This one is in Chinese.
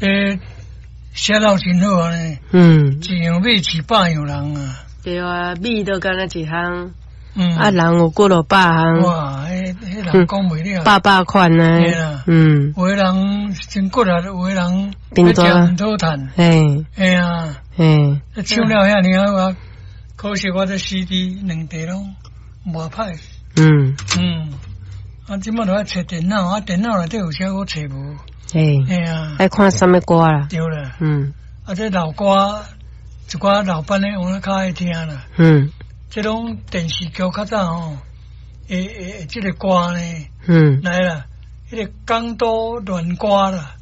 写到真好啊呢。一样米饲100样人啊。 对啊，米都干那一项。啊，人有几落百项。哇， 迄人讲袂了。 800款呢。 对啦。有的人真骨力，有的人要食唔讨趁。嘿啊。唱了遐尔啊，可惜我这 CD 2地拢无歹。啊，即摆都要找电脑，啊，电脑内底有啥我找无？嘿啊， 爱看什么歌啦？ 对啦。啊，这老歌，一寡老班的我咧较爱听啦。这种电视剧较早吼，这个歌呢，来啦，迄个港都乱歌啦。